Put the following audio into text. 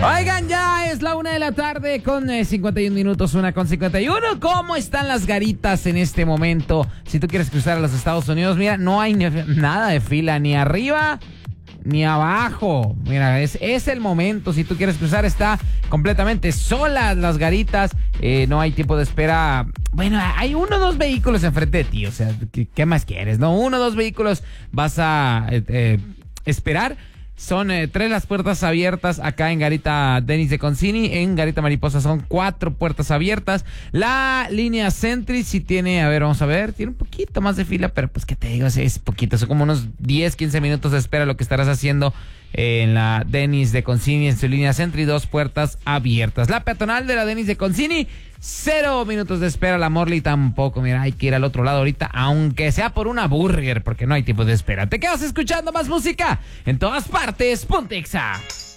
Oigan, ya es la 1:00 con 51 minutos, 1:51. ¿Cómo están las garitas en este momento? Si tú quieres cruzar a los Estados Unidos, mira, no hay nada de fila, ni arriba ni abajo. Mira, es el momento. Si tú quieres cruzar, está completamente solas las garitas. No hay tiempo de espera. Bueno, hay 1 o 2 vehículos enfrente de ti. O sea, ¿qué más quieres? No, 1 o 2 vehículos vas a esperar. Son 3 las puertas abiertas acá en Garita Dennis de Concini. En Garita Mariposa son 4 puertas abiertas. La línea Sentry sí tiene, vamos a ver, tiene un poquito más de fila, pero pues qué te digo, es poquito, son como unos 10, 15 minutos de espera lo que estarás haciendo en la Dennis de Concini en su línea Sentry, 2 puertas abiertas. La peatonal de la Dennis de Concini, 0 minutos de espera. La Morley tampoco, mira, hay que ir al otro lado ahorita, aunque sea por una burger, porque no hay tiempo de espera. Te quedas escuchando más música en todas partes. Ponte Exa.